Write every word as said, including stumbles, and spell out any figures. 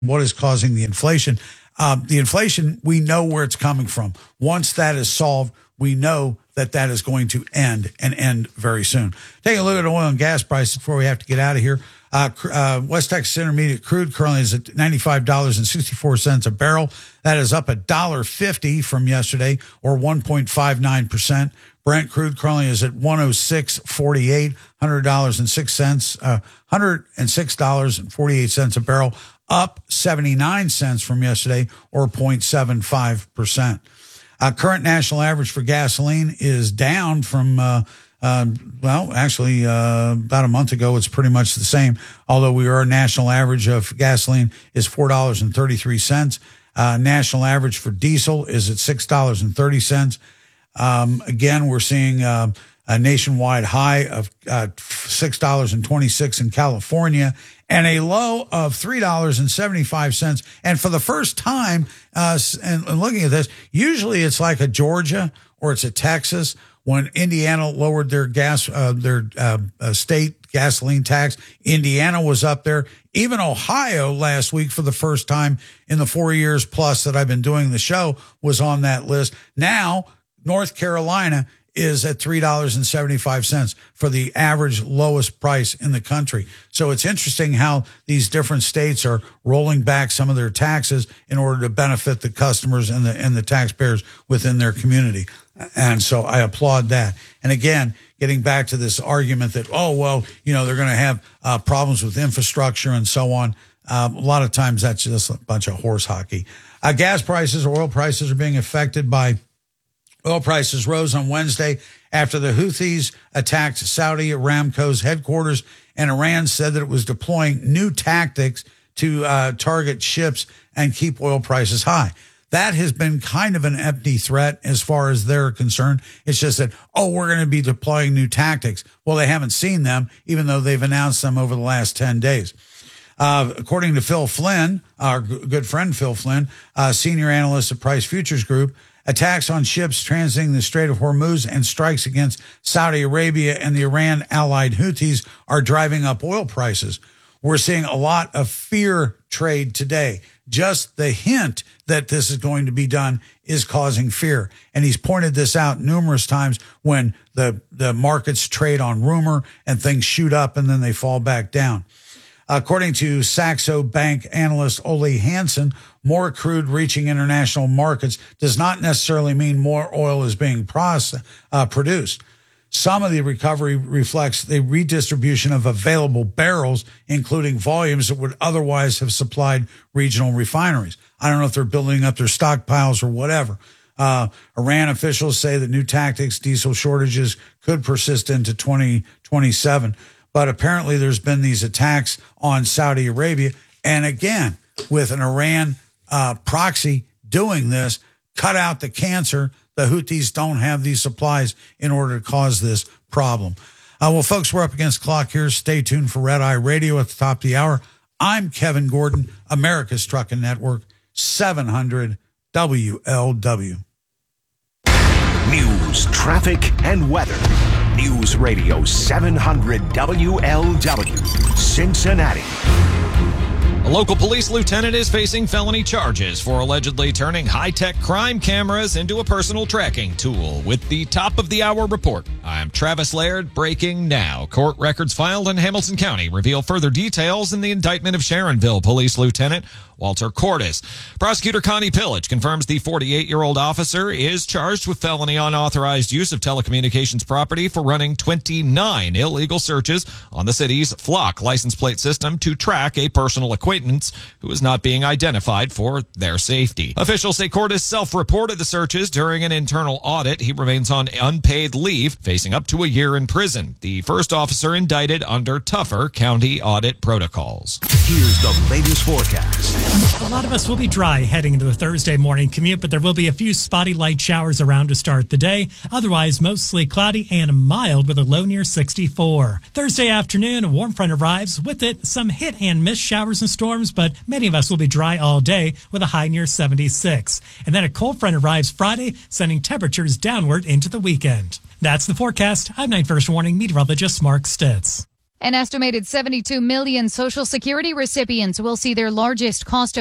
what is causing the inflation. Um, the inflation, we know where it's coming from. Once that is solved, we know that that is going to end and end very soon. Take a look at oil and gas prices before we have to get out of here. Uh, uh, West Texas Intermediate crude currently is at ninety-five dollars and sixty-four cents a barrel. That is up one dollar fifty from yesterday, or one point five nine percent. Brent crude currently is at one oh six forty-eight, one hundred dollars and six cents, uh, one hundred six dollars and forty-eight cents a barrel, up seventy-nine cents from yesterday, or zero point seven five percent. Uh, current national average for gasoline is down from, uh, uh, well, actually, uh, about a month ago, it's pretty much the same. Although we are national average of gasoline is four dollars and thirty-three cents. Uh, national average for diesel is at six dollars and thirty cents. Um, again, we're seeing, uh, a nationwide high of, uh, six dollars and twenty-six cents in California, and a low of three dollars and seventy-five cents. And for the first time, uh, and, and looking at this, usually it's like a Georgia or it's a Texas. When Indiana lowered their gas, uh, their uh, uh, state gasoline tax, Indiana was up there. Even Ohio last week, for the first time in the four years plus that I've been doing the show, was on that list. Now, North Carolina is at three dollars and seventy-five cents for the average lowest price in the country. So it's interesting how these different states are rolling back some of their taxes in order to benefit the customers and the and the taxpayers within their community. And so I applaud that. And again, getting back to this argument that, oh, well, you know, they're going to have uh, problems with infrastructure and so on. Um, a lot of times that's just a bunch of horse hockey. Uh, gas prices, oil prices are being affected by oil prices rose on Wednesday after the Houthis attacked Saudi Aramco's headquarters, and Iran said that it was deploying new tactics to uh, target ships and keep oil prices high. That has been kind of an empty threat as far as they're concerned. It's just that, oh, we're going to be deploying new tactics. Well, they haven't seen them, even though they've announced them over the last ten days. Uh, according to Phil Flynn, our good friend Phil Flynn, uh, senior analyst at Price Futures Group, attacks on ships transiting the Strait of Hormuz and strikes against Saudi Arabia and the Iran-allied Houthis are driving up oil prices. We're seeing a lot of fear trade today. Just the hint that this is going to be done is causing fear. And he's pointed this out numerous times when the, the markets trade on rumor and things shoot up and then they fall back down. According to Saxo Bank analyst Ole Hansen, more crude reaching international markets does not necessarily mean more oil is being processed, uh, produced. Some of the recovery reflects the redistribution of available barrels, including volumes that would otherwise have supplied regional refineries. I don't know if they're building up their stockpiles or whatever. Uh, Iran officials say that new tactics, diesel shortages could persist into twenty twenty-seven. But apparently there's been these attacks on Saudi Arabia. And again, with an Iran uh, proxy doing this, cut out the cancer. The Houthis don't have these supplies in order to cause this problem. Uh, well, folks, we're up against the clock here. Stay tuned for Red Eye Radio at the top of the hour. I'm Kevin Gordon, America's Trucking Network, seven hundred W L W. News, traffic, and weather. News Radio seven hundred W L W, Cincinnati. A local police lieutenant is facing felony charges for allegedly turning high-tech crime cameras into a personal tracking tool. With the top of the hour report, I'm Travis Laird, breaking now. Court records filed in Hamilton County reveal further details in the indictment of Sharonville Police Lieutenant Walter Cordes. Prosecutor Connie Pillage confirms the forty-eight-year-old officer is charged with felony unauthorized use of telecommunications property for running twenty-nine illegal searches on the city's Flock license plate system to track a personal acquaintance who is not being identified for their safety. Officials say Cordes self-reported the searches during an internal audit. He remains on unpaid leave, facing up to a year in prison. The first officer indicted under tougher county audit protocols. Here's the latest forecast. A lot of us will be dry heading into the Thursday morning commute, but there will be a few spotty light showers around to start the day. Otherwise, mostly cloudy and mild with a low near sixty-four. Thursday afternoon, a warm front arrives. With it, some hit and miss showers and storms, but many of us will be dry all day with a high near seventy-six. And then a cold front arrives Friday, sending temperatures downward into the weekend. That's the forecast. I'm Night First Warning meteorologist Mark Stitz. An estimated seventy-two million Social Security recipients will see their largest cost of